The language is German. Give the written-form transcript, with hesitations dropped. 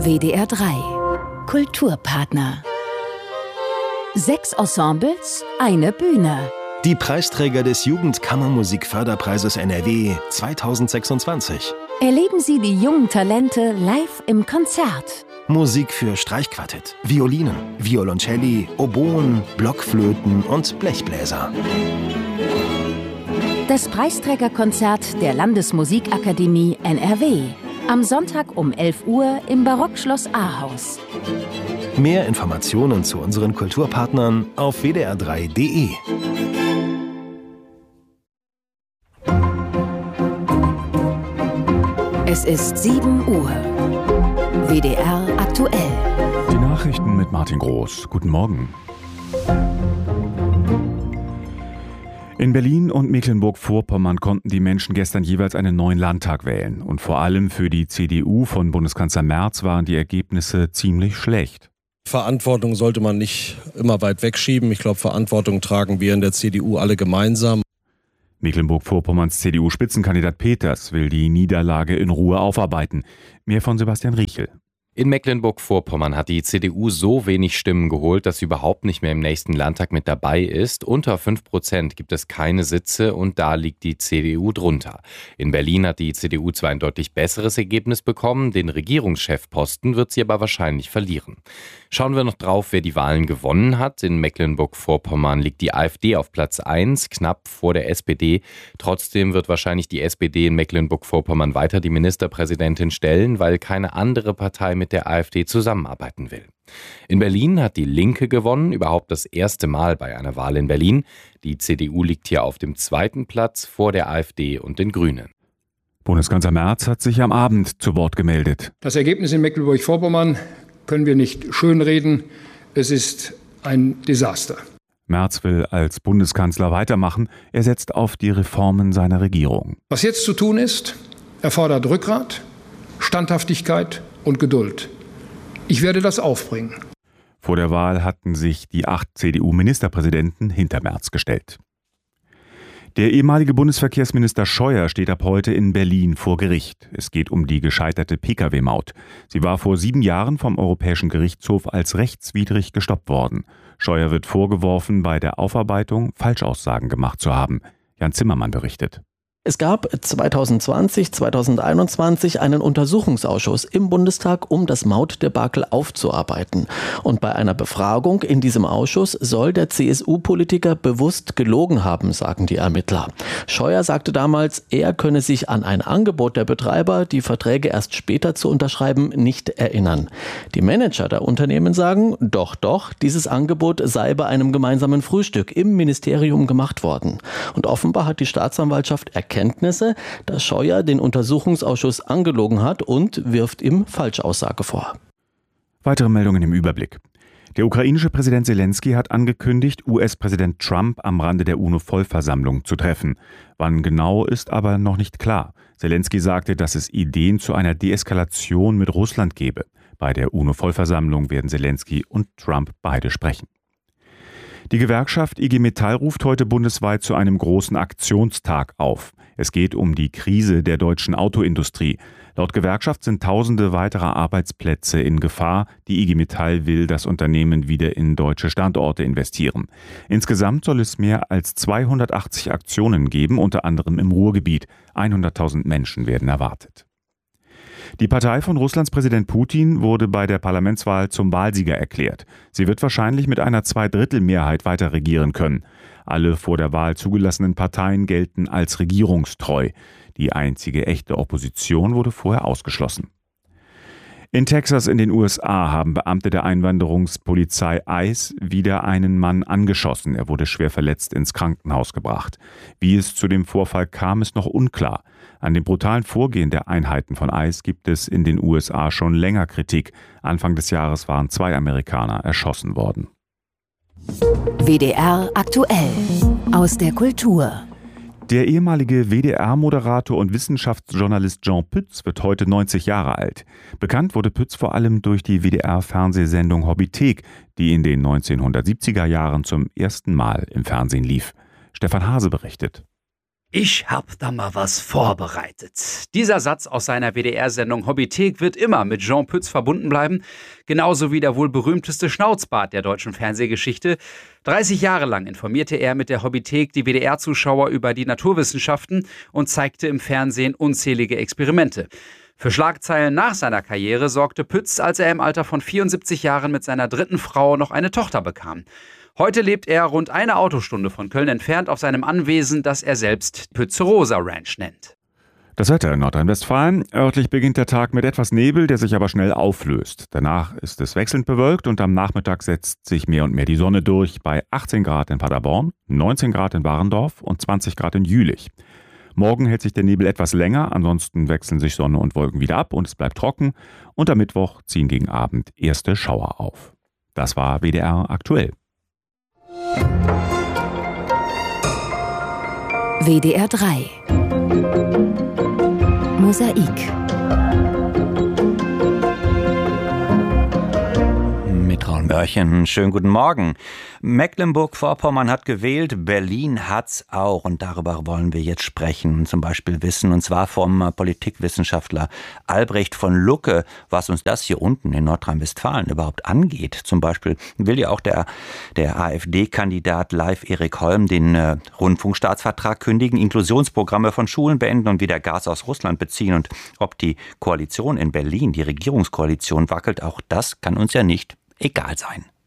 WDR 3 Kulturpartner. 6 Ensembles, eine Bühne. Die Preisträger des Jugendkammermusikförderpreises NRW 2026. Erleben Sie die jungen Talente live im Konzert. Musik für Streichquartett, Violinen, Violoncelli, Oboen, Blockflöten und Blechbläser. Das Preisträgerkonzert der Landesmusikakademie NRW. Am Sonntag um 11 Uhr im Barockschloss Ahaus. Mehr Informationen zu unseren Kulturpartnern auf wdr3.de. Es ist 7 Uhr. WDR aktuell. Die Nachrichten mit Martin Groß. Guten Morgen. In Berlin und Mecklenburg-Vorpommern konnten die Menschen gestern jeweils einen neuen Landtag wählen. Und vor allem für die CDU von Bundeskanzler Merz waren die Ergebnisse ziemlich schlecht. Verantwortung sollte man nicht immer weit wegschieben. Ich glaube, Verantwortung tragen wir in der CDU alle gemeinsam. Mecklenburg-Vorpommerns CDU-Spitzenkandidat Peters will die Niederlage in Ruhe aufarbeiten. Mehr von Sebastian Riechel. In Mecklenburg-Vorpommern hat die CDU so wenig Stimmen geholt, dass sie überhaupt nicht mehr im nächsten Landtag mit dabei ist. Unter 5% gibt es keine Sitze und da liegt die CDU drunter. In Berlin hat die CDU zwar ein deutlich besseres Ergebnis bekommen, den Regierungschefposten wird sie aber wahrscheinlich verlieren. Schauen wir noch drauf, wer die Wahlen gewonnen hat. In Mecklenburg-Vorpommern liegt die AfD auf Platz 1, knapp vor der SPD. Trotzdem wird wahrscheinlich die SPD in Mecklenburg-Vorpommern weiter die Ministerpräsidentin stellen, weil keine andere Partei mit der AfD zusammenarbeiten will. In Berlin hat die Linke gewonnen, überhaupt das erste Mal bei einer Wahl in Berlin. Die CDU liegt hier auf dem 2. Platz vor der AfD und den Grünen. Bundeskanzler Merz hat sich am Abend zu Wort gemeldet. Das Ergebnis in Mecklenburg-Vorpommern können wir nicht schönreden. Es ist ein Desaster. Merz will als Bundeskanzler weitermachen. Er setzt auf die Reformen seiner Regierung. Was jetzt zu tun ist, erfordert Rückgrat, Standhaftigkeit und Geduld. Ich werde das aufbringen. Vor der Wahl hatten sich die 8 CDU-Ministerpräsidenten hinter Merz gestellt. Der ehemalige Bundesverkehrsminister Scheuer steht ab heute in Berlin vor Gericht. Es geht um die gescheiterte Pkw-Maut. Sie war vor 7 Jahren vom Europäischen Gerichtshof als rechtswidrig gestoppt worden. Scheuer wird vorgeworfen, bei der Aufarbeitung Falschaussagen gemacht zu haben. Jan Zimmermann berichtet. Es gab 2020, 2021 einen Untersuchungsausschuss im Bundestag, um das Mautdebakel aufzuarbeiten. Und bei einer Befragung in diesem Ausschuss soll der CSU-Politiker bewusst gelogen haben, sagen die Ermittler. Scheuer sagte damals, er könne sich an ein Angebot der Betreiber, die Verträge erst später zu unterschreiben, nicht erinnern. Die Manager der Unternehmen sagen, doch, dieses Angebot sei bei einem gemeinsamen Frühstück im Ministerium gemacht worden. Und offenbar hat die Staatsanwaltschaft Erkenntnisse, dass Scheuer den Untersuchungsausschuss angelogen hat und wirft ihm Falschaussage vor. Weitere Meldungen im Überblick. Der ukrainische Präsident Zelensky hat angekündigt, US-Präsident Trump am Rande der UNO-Vollversammlung zu treffen. Wann genau, ist aber noch nicht klar. Zelensky sagte, dass es Ideen zu einer Deeskalation mit Russland gebe. Bei der UNO-Vollversammlung werden Zelensky und Trump beide sprechen. Die Gewerkschaft IG Metall ruft heute bundesweit zu einem großen Aktionstag auf. Es geht um die Krise der deutschen Autoindustrie. Laut Gewerkschaft sind Tausende weiterer Arbeitsplätze in Gefahr. Die IG Metall will das Unternehmen wieder in deutsche Standorte investieren. Insgesamt soll es mehr als 280 Aktionen geben, unter anderem im Ruhrgebiet. 100.000 Menschen werden erwartet. Die Partei von Russlands Präsident Putin wurde bei der Parlamentswahl zum Wahlsieger erklärt. Sie wird wahrscheinlich mit einer Zweidrittelmehrheit weiter regieren können. Alle vor der Wahl zugelassenen Parteien gelten als regierungstreu. Die einzige echte Opposition wurde vorher ausgeschlossen. In Texas in den USA haben Beamte der Einwanderungspolizei ICE wieder einen Mann angeschossen. Er wurde schwer verletzt ins Krankenhaus gebracht. Wie es zu dem Vorfall kam, ist noch unklar. An dem brutalen Vorgehen der Einheiten von ICE gibt es in den USA schon länger Kritik. Anfang des Jahres waren 2 Amerikaner erschossen worden. WDR aktuell. Aus der Kultur. Der ehemalige WDR-Moderator und Wissenschaftsjournalist Jean Pütz wird heute 90 Jahre alt. Bekannt wurde Pütz vor allem durch die WDR-Fernsehsendung Hobbythek, die in den 1970er Jahren zum ersten Mal im Fernsehen lief. Stefan Hase berichtet. Ich hab da mal was vorbereitet. Dieser Satz aus seiner WDR-Sendung Hobbythek wird immer mit Jean Pütz verbunden bleiben. Genauso wie der wohl berühmteste Schnauzbart der deutschen Fernsehgeschichte. 30 Jahre lang informierte er mit der Hobbythek die WDR-Zuschauer über die Naturwissenschaften und zeigte im Fernsehen unzählige Experimente. Für Schlagzeilen nach seiner Karriere sorgte Pütz, als er im Alter von 74 Jahren mit seiner dritten Frau noch eine Tochter bekam. Heute lebt er rund eine Autostunde von Köln entfernt auf seinem Anwesen, das er selbst Pützerosa Ranch nennt. Das Wetter in Nordrhein-Westfalen. Örtlich beginnt der Tag mit etwas Nebel, der sich aber schnell auflöst. Danach ist es wechselnd bewölkt und am Nachmittag setzt sich mehr und mehr die Sonne durch bei 18 Grad in Paderborn, 19 Grad in Warendorf und 20 Grad in Jülich. Morgen hält sich der Nebel etwas länger, ansonsten wechseln sich Sonne und Wolken wieder ab und es bleibt trocken. Und am Mittwoch ziehen gegen Abend erste Schauer auf. Das war WDR aktuell. WDR 3 Mosaik mit Raul Mörchen. Schönen guten Morgen. Mecklenburg-Vorpommern hat gewählt, Berlin hat's auch. Und darüber wollen wir jetzt sprechen, zum Beispiel wissen, und zwar vom Politikwissenschaftler Albrecht von Lucke, was uns das hier unten in Nordrhein-Westfalen überhaupt angeht. Zum Beispiel will ja auch der AfD-Kandidat Leif Erik Holm den Rundfunkstaatsvertrag kündigen, Inklusionsprogramme von Schulen beenden und wieder Gas aus Russland beziehen. Und ob die Koalition in Berlin, die Regierungskoalition wackelt, auch das kann uns ja nicht egal sein.